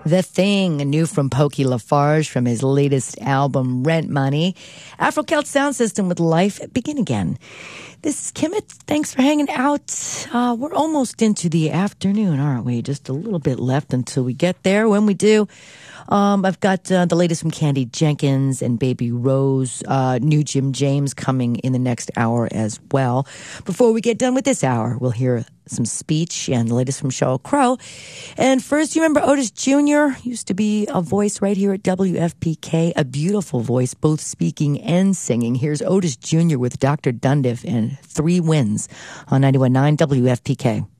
The Thing, new from Pokey Lafarge from his latest album, Rent Money. Afro-Celt Sound System with Life Begin Again. This is Kimmit. Thanks for hanging out. We're almost into the afternoon, aren't we? Just a little bit left until we get there. When we do, I've got the latest from Candy Jenkins and Baby Rose, new Jim James coming in the next hour as well. Before we get done with this hour, we'll hear some speech and the latest from Sheryl Crow. And first, you remember Otis Jr. used to be a voice right here at WFPK, a beautiful voice, both speaking and singing. Here's Otis Jr. with Dr. Dundiff and 3 Wins on 91.9 WFPK.